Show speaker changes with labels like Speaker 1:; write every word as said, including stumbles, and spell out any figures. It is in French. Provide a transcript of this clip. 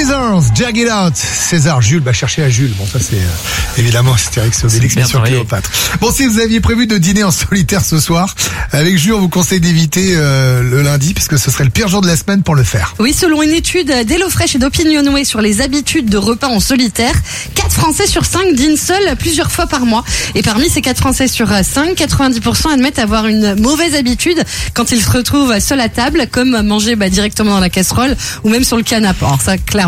Speaker 1: César, Jag It Out. César, Jules, bah chercher à Jules. Bon, ça c'est euh, évidemment Astérix et Obélix sur Cléopâtre. Bon, si vous aviez prévu de dîner en solitaire ce soir, avec Jules, on vous conseille d'éviter euh, le lundi, puisque ce serait le pire jour de la semaine pour le faire.
Speaker 2: Oui, selon une étude d'HelloFresh et d'Opinionway sur les habitudes de repas en solitaire, quatre Français sur cinq dînent seuls plusieurs fois par mois. Et parmi ces quatre Français sur cinq, quatre-vingt-dix pour cent admettent avoir une mauvaise habitude quand ils se retrouvent seuls à table, comme manger bah, directement dans la casserole ou même sur le canapé. Alors ça, clairement.